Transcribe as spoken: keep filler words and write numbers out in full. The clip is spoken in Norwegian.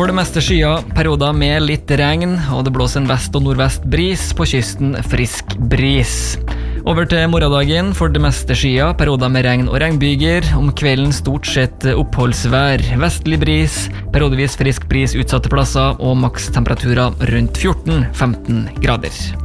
For det meste skyer, perioder med litt regn, og det blåser en vest- og nordvest bris, på kysten frisk bris. Over til morgendagen, for det meste skyer, perioder med regn og regnbyger, om kvelden stort sett oppholdsvær, vestlig bris, periodevis frisk bris utsatte plasser, og maks temperaturer rundt fjorten til femten grader.